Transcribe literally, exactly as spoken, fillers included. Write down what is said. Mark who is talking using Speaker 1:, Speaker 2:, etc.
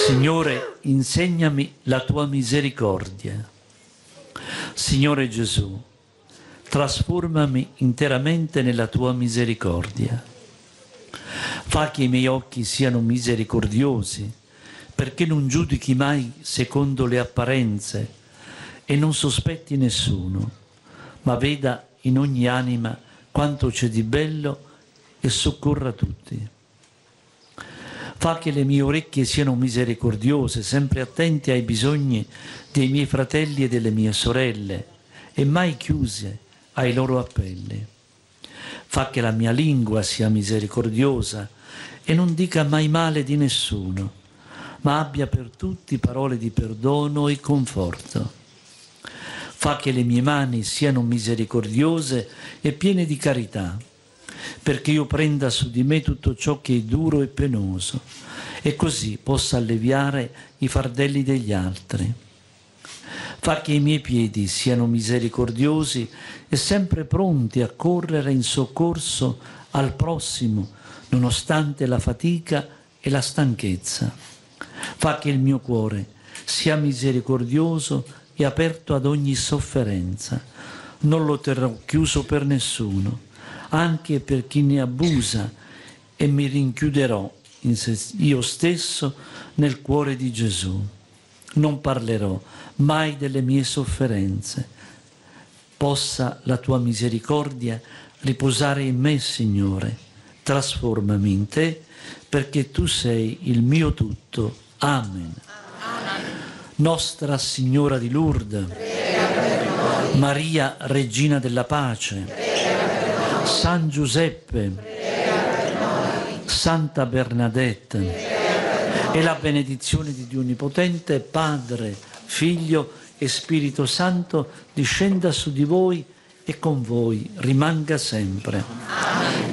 Speaker 1: Signore, insegnami la tua misericordia. Signore Gesù, trasformami interamente nella tua misericordia. Fa che i miei occhi siano misericordiosi, perché non giudichi mai secondo le apparenze e non sospetti nessuno, ma veda in ogni anima quanto c'è di bello e soccorra tutti. Fa che le mie orecchie siano misericordiose, sempre attente ai bisogni dei miei fratelli e delle mie sorelle, e mai chiuse ai loro appelli. Fa che la mia lingua sia misericordiosa e non dica mai male di nessuno, ma abbia per tutti parole di perdono e conforto. Fa che le mie mani siano misericordiose e piene di carità, perché io prenda su di me tutto ciò che è duro e penoso, e così possa alleviare i fardelli degli altri. Fa che i miei piedi siano misericordiosi e sempre pronti a correre in soccorso al prossimo, nonostante la fatica e la stanchezza. Fa che il mio cuore sia misericordioso e aperto ad ogni sofferenza. Non lo terrò chiuso per nessuno, anche per chi ne abusa, e mi rinchiuderò in se, io stesso nel cuore di Gesù. Non parlerò mai delle mie sofferenze. Possa la tua misericordia riposare in me, Signore. Trasformami in te, perché tu sei il mio tutto. Amen. Amen. Nostra Signora di Lourdes, prega per noi. Maria, Regina della Pace, prega per noi. San Giuseppe, prega per noi. Santa Bernadette, prega per noi. E la benedizione di Dio Onnipotente, Padre, Figlio e Spirito Santo, discenda su di voi e con voi rimanga sempre. Amen.